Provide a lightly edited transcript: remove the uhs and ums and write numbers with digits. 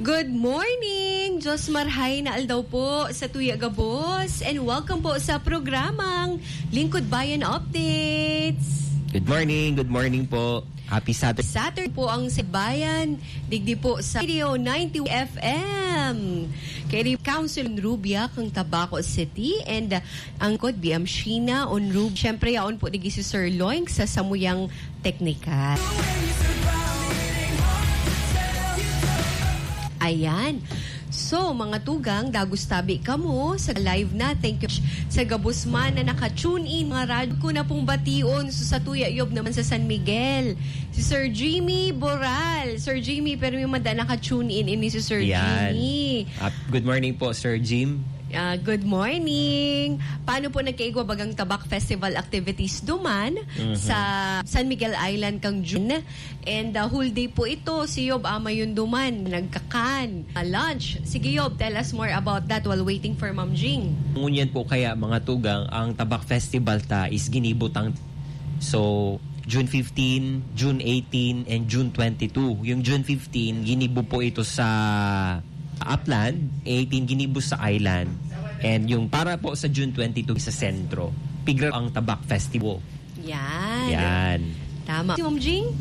Good morning! Diyos marhay na aldaw po sa Tuya Gabos and welcome po sa programang Lingkod Bayan Updates. Good morning po. Happy Saturday. Saturday po ang Bayan, digdi po sa Radio 90 FM. Kay Council Rubia kang Tabaco City and ang kod BM Sheena on Rub. Syempre yaon po digi si Sir Loing sa Samuyang Teknika. Ayan. So, mga tugang, dagustabi ka mo sa live na. Thank you sa Gabusman na naka-tune in. Mga radyo ko na pong bation. So, sa Tuya Yob naman sa San Miguel. Si Sir Jimmy Boral. Sir Jimmy, pero yung mada naka-tune in. Ini si Sir Jimmy. Good morning po, Sir Jim. Good morning. Paano po nagkaigwa bagang Tabak Festival activities duman sa San Miguel Island kang June. And whole day po ito. Si Yob ama yun duman. Nagkakan. Lunch. Sige Yob, tell us more about that while waiting for Ma'am Jing. Ngunyan po kaya mga tugang, ang Tabak Festival ta is ginibutang. So, June 15, June 18, and June 22. Yung June 15, ginibo po ito sa Upland, 18 ginibo sa Island, and yung para po sa June 22 sa Sentro. Pigra ang Tabak Festival. Yan. Yan. Tama. Si Ma'am Jing?